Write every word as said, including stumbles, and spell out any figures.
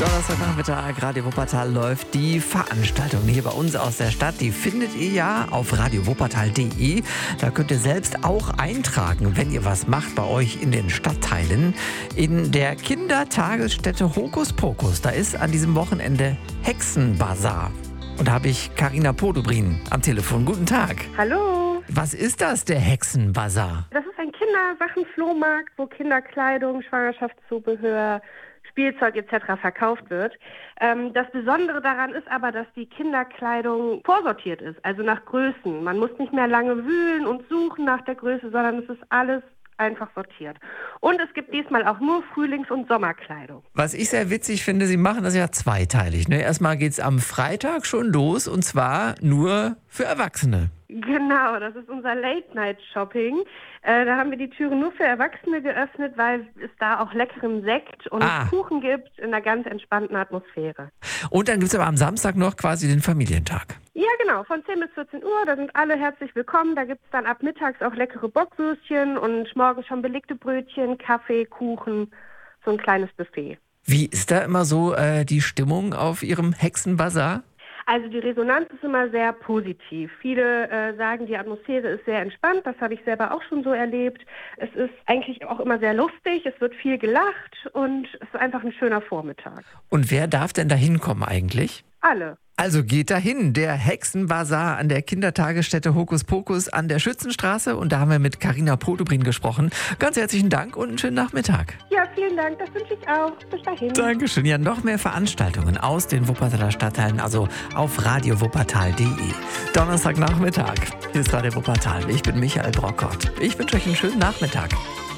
Donnerstagnachmittag, Radio Wuppertal läuft die Veranstaltung hier bei uns aus der Stadt. Die findet ihr ja auf radio wuppertal punkt de. Da könnt ihr selbst auch eintragen, wenn ihr was macht bei euch in den Stadtteilen. In der Kindertagesstätte Hokus Pokus, da ist an diesem Wochenende Hexenbazar. Und da habe ich Carina Podobrin am Telefon. Guten Tag. Hallo. Was ist das, der Hexenbazar? Das ist ein Kindersachenflohmarkt, wo Kinderkleidung, Schwangerschaftszubehör, Spielzeug et cetera verkauft wird. Ähm, das Besondere daran ist aber, dass die Kinderkleidung vorsortiert ist, also nach Größen. Man muss nicht mehr lange wühlen und suchen nach der Größe, sondern es ist alles einfach sortiert. Und es gibt diesmal auch nur Frühlings- und Sommerkleidung. Was ich sehr witzig finde, Sie machen das ja zweiteilig. Ne? Erstmal geht es am Freitag schon los und zwar nur für Erwachsene. Genau, das ist unser Late-Night-Shopping. Äh, da haben wir die Türen nur für Erwachsene geöffnet, weil es da auch leckeren Sekt und ah. Kuchen gibt in einer ganz entspannten Atmosphäre. Und dann gibt es aber am Samstag noch quasi den Familientag. Ja, genau, von zehn bis vierzehn Uhr, da sind alle herzlich willkommen. Da gibt es dann ab mittags auch leckere Bockwürstchen und morgens schon belegte Brötchen, Kaffee, Kuchen, so ein kleines Buffet. Wie ist da immer so äh, die Stimmung auf Ihrem Hexenbazar? Also die Resonanz ist immer sehr positiv. Viele äh, sagen, die Atmosphäre ist sehr entspannt. Das habe ich selber auch schon so erlebt. Es ist eigentlich auch immer sehr lustig. Es wird viel gelacht und es ist einfach ein schöner Vormittag. Und wer darf denn da hinkommen eigentlich? Alle. Also geht dahin, der Hexenbazar an der Kindertagesstätte Hokus Pokus an der Schützenstraße. Und da haben wir mit Carina Podobrin gesprochen. Ganz herzlichen Dank und einen schönen Nachmittag. Ja, vielen Dank, das wünsche ich auch. Bis dahin. Dankeschön. Ja, noch mehr Veranstaltungen aus den Wuppertaler Stadtteilen, also auf radio wuppertal punkt de. Donnerstagnachmittag. Hier ist Radio Wuppertal. Ich bin Michael Brockott. Ich wünsche euch einen schönen Nachmittag.